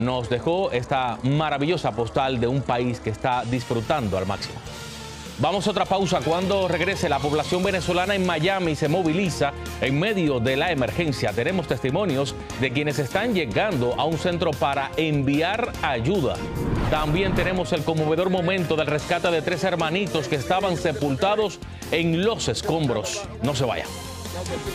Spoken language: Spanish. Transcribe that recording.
Nos dejó esta maravillosa postal de un país que está disfrutando al máximo. Vamos a otra pausa. Cuando regrese, la población venezolana en Miami se moviliza en medio de la emergencia. Tenemos testimonios de quienes están llegando a un centro para enviar ayuda. También tenemos el conmovedor momento del rescate de 3 hermanitos que estaban sepultados en los escombros. No se vayan.